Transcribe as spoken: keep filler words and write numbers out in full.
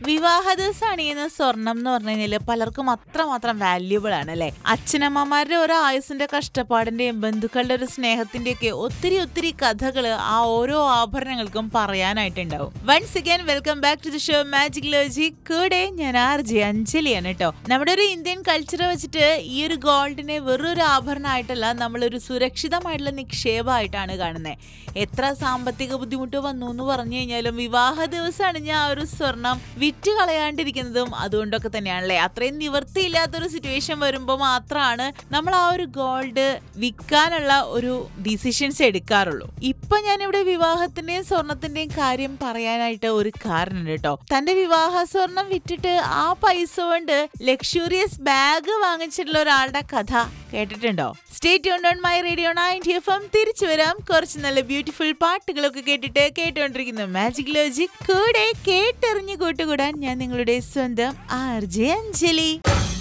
വിവാഹ ദിവസം അണിയുന്ന സ്വർണം എന്ന് പറഞ്ഞു കഴിഞ്ഞാല് പലർക്കും അത്രമാത്രം വാല്യൂബിൾ ആണ് അല്ലെ. അച്ഛനമ്മമാരുടെ ഓരോ ആയുസിന്റെ കഷ്ടപ്പാടിന്റെയും ബന്ധുക്കളുടെ ഒരു സ്നേഹത്തിന്റെ ഒക്കെ ഒത്തിരി ഒത്തിരി കഥകള് ആ ഓരോ ആഭരണങ്ങൾക്കും പറയാനായിട്ടുണ്ടാവും. Once again welcome back to the show magic logic. കൂടെ ഞാൻ ആർ ജെ അഞ്ജലിയാണ് കേട്ടോ. നമ്മുടെ ഒരു ഇന്ത്യൻ കൾച്ചർ വെച്ചിട്ട് ഈ ഒരു ഗോൾഡിനെ വെറൊരു ആഭരണമായിട്ടല്ല, നമ്മളൊരു സുരക്ഷിതമായിട്ടുള്ള നിക്ഷേപമായിട്ടാണ് കാണുന്നത്. എത്ര സാമ്പത്തിക ബുദ്ധിമുട്ട് വന്നു എന്ന് പറഞ്ഞു കഴിഞ്ഞാലും വിവാഹ ദിവസം അണിഞ്ഞ ആ ഒരു സ്വർണം വിറ്റ് കളയാണ്ടിരിക്കുന്നതും അതുകൊണ്ടൊക്കെ തന്നെയാണല്ലേ. അത്രയും നിവൃത്തിയില്ലാത്തൊരു സിറ്റുവേഷൻ വരുമ്പോൾ മാത്രമാണ് നമ്മൾ ആ ഒരു ഗോൾഡ് വിൽക്കാനുള്ള ഒരു ഡിസിഷൻസ് എടുക്കാറുള്ളൂ. ഇപ്പൊ ഞാനിവിടെ വിവാഹത്തിന്റെയും സ്വർണത്തിന്റെയും കാര്യം പറയാനായിട്ട് ഒരു കാരണം കേട്ടോ. തന്റെ വിവാഹ സ്വർണം വിറ്റിട്ട് ആ പൈസ കൊണ്ട് ലക്ഷൂറിയസ് ബാഗ് വാങ്ങിച്ചിട്ടുള്ള ഒരാളുടെ കഥ കേട്ടിട്ടുണ്ടോ? Stay tuned on my radio ninety F M. തിരിച്ചു വരാം കുറച്ച് നല്ല ബ്യൂട്ടിഫുൾ പാട്ടുകളൊക്കെ കേട്ടിട്ട്. കേട്ടുകൊണ്ടിരിക്കുന്നു മാജിക് ലോജിക്. കൂടെ കേട്ടെറിഞ്ഞു കൂട്ടുകൂടാൻ ഞാൻ നിങ്ങളുടെ സ്വന്തം ആർ ജെ അഞ്ജലി.